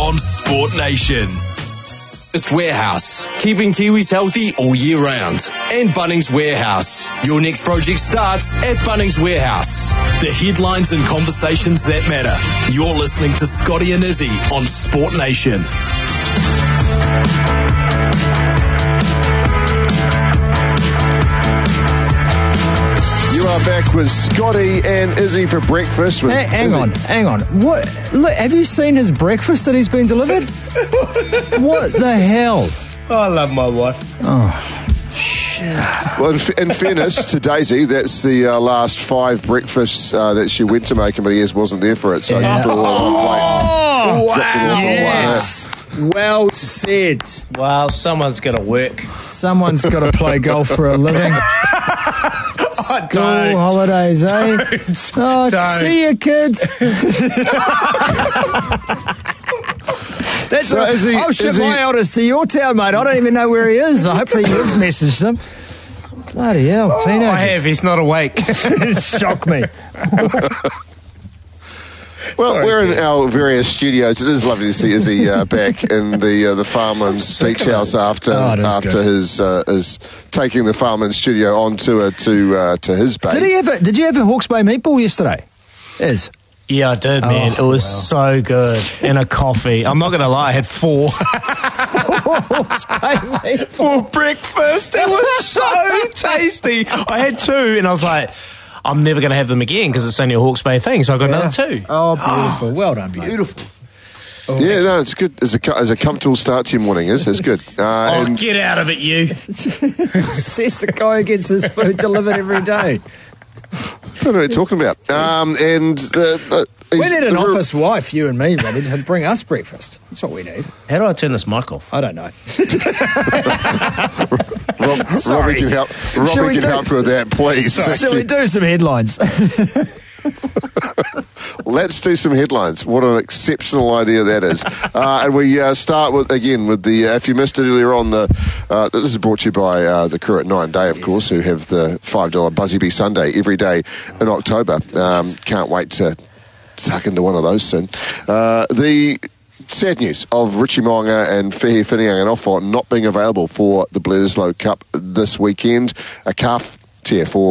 on Sport Nation. Warehouse, keeping Kiwis healthy all year round. And Bunnings Warehouse. Your next project starts at Bunnings Warehouse. The headlines and conversations that matter. You're listening to Scotty and Izzy on Sport Nation. You are back with Scotty and Izzy for breakfast. With Hang on. What? Look, have you seen his breakfast that he's been delivered? What the hell? I love my wife. Oh, shit. Well, in fairness to Daisy, that's the last 5 breakfasts that she went to make, but he wasn't there for it, so Yeah. you put it all on one plate. Wow. Dropped it all on one Yes. Well said. Well, someone's got to work. Someone's got to play golf for a living. School holidays, eh? Don't. See you, kids. That's So right. is he- I'll ship is he- my eldest to your town, mate. I don't even know where he is. Hopefully you've messaged him. Bloody hell, teenagers. I have. He's not awake. Shock me. Well, Sorry, we're in Ken. our various studios. It is lovely to see Izzy back in the Farmlands Beach House after his taking the Farmlands studio on tour to his bay. Did you have a Hawke's Bay meatball yesterday? Is. Yeah, I did, man. It was so good. And a coffee. I'm not going to lie, I had 4. Hawke's Bay meatball. For breakfast. It was so tasty. I had 2 and I was like, I'm never going to have them again because it's only a Hawke's Bay thing. So I got another 2. Oh, beautiful. Well done, beautiful. Yeah, no, it's good. As a comfortable start to your morning it's good. And Get out of it, you. Says the guy who gets his food delivered every day. I don't know what you're talking about. We need an office wife, you and me, Robbie, to bring us breakfast. That's what we need. How do I turn this mic off? I don't know. Robbie can help. Robbie can help you with that, please. Shall we do some headlines? Let's do some headlines. What an exceptional idea that is. And we start with the, if you missed it earlier on, this is brought to you by the crew at 9 Day, of course, who have the $5 Buzzy Bee Sunday every day in October. Can't wait to tuck into one of those soon. The sad news of Richie Mo'unga and Whihi Whinianganofo not being available for the Bledisloe Cup this weekend. A calf tear for